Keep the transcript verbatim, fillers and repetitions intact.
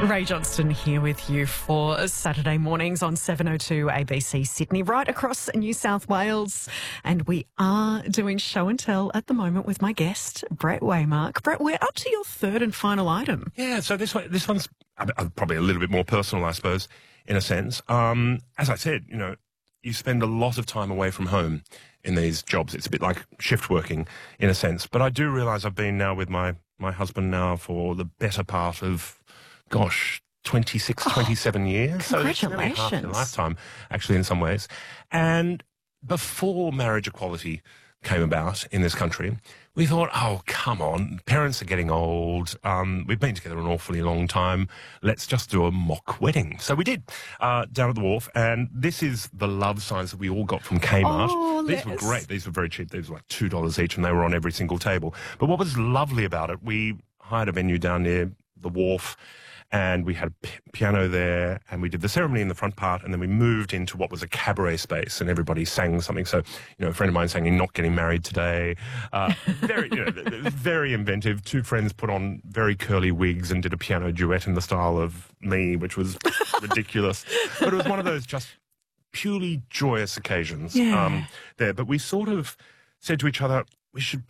Ray Johnston here with you for Saturday mornings on seven oh two A B C Sydney, right across New South Wales. And we are doing show and tell at the moment with my guest, Brett Waymark. Brett, we're up to your third and final item. Yeah, so this one, this one's probably a little bit more personal, I suppose, in a sense. Um, as I said, you know, you spend a lot of time away from home in these jobs. It's a bit like shift working in a sense. But I do realise I've been now with my, my husband now for the better part of, gosh, twenty-six, twenty-seven oh, years. So it's nearly half a lifetime, actually, in some ways. And before marriage equality came about in this country, we thought, oh, come on, parents are getting old. Um, we've been together an awfully long time. Let's just do a mock wedding. So we did, uh, down at the wharf. And this is the love signs that we all got from Kmart. Oh, These were great. These were very cheap. These were like two dollars each, and they were on every single table. But what was lovely about it, we hired a venue down near the wharf, and we had a p- piano there, and we did the ceremony in the front part, and then we moved into what was a cabaret space, and everybody sang something. So, you know, a friend of mine sang "You're Not Getting Married Today." Uh, very, you know, very inventive. Two friends put on very curly wigs and did a piano duet in the style of me, which was ridiculous. But it was one of those just purely joyous occasions yeah. um, there. But we sort of said to each other, we should